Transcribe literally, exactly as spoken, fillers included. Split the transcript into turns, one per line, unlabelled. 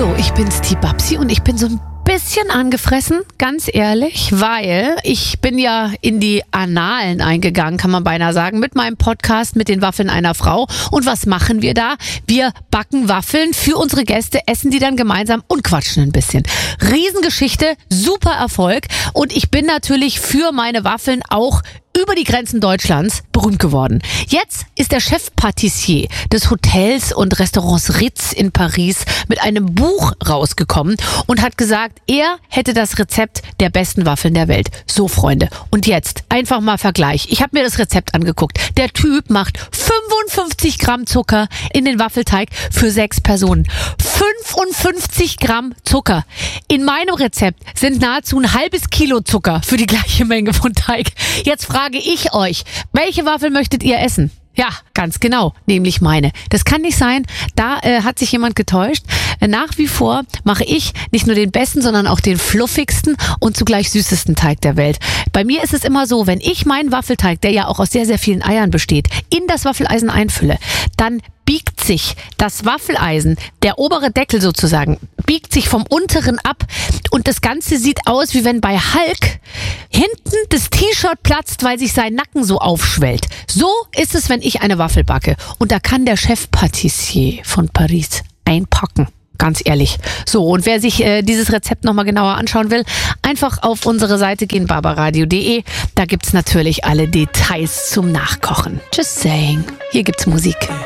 So, ich bin's, die Babsi, und ich bin so ein bisschen angefressen, ganz ehrlich, weil ich bin ja in die Annalen eingegangen, kann man beinahe sagen, mit meinem Podcast mit den Waffeln einer Frau. Und was machen wir da? Wir backen Waffeln für unsere Gäste, essen die dann gemeinsam und quatschen ein bisschen. Riesengeschichte, super Erfolg, und ich bin natürlich für meine Waffeln auch über die Grenzen Deutschlands berühmt geworden. Jetzt ist der Chefpatissier des Hotels und Restaurants Ritz in Paris mit einem Buch rausgekommen und hat gesagt, er hätte das Rezept der besten Waffeln der Welt. So, Freunde, und jetzt einfach mal Vergleich. Ich habe mir das Rezept angeguckt. Der Typ macht fünfundfünfzig Gramm Zucker in den Waffelteig für sechs Personen. fünfundfünfzig Gramm Zucker. In meinem Rezept sind nahezu ein halbes Kilo Zucker für die gleiche Menge von Teig. Jetzt frage ich euch, welche Waffel möchtet ihr essen? Ja, ganz genau, nämlich meine. Das kann nicht sein, da äh, hat sich jemand getäuscht. Äh, nach wie vor mache ich nicht nur den besten, sondern auch den fluffigsten und zugleich süßesten Teig der Welt. Bei mir ist es immer so, wenn ich meinen Waffelteig, der ja auch aus sehr, sehr vielen Eiern besteht, in das Waffeleisen einfülle, dann biegt sich das Waffeleisen, der obere Deckel sozusagen, biegt sich vom unteren ab, und das Ganze sieht aus, wie wenn bei Hulk hinten das T-Shirt platzt, weil sich sein Nacken so aufschwellt. So ist es, wenn ich eine Waffel backe. Und da kann der Chefpatissier von Paris einpacken. Ganz ehrlich. So, und wer sich äh, dieses Rezept nochmal genauer anschauen will, einfach auf unsere Seite gehen, barbaradio punkt de. Da gibt's natürlich alle Details zum Nachkochen. Just saying. Hier gibt's Musik.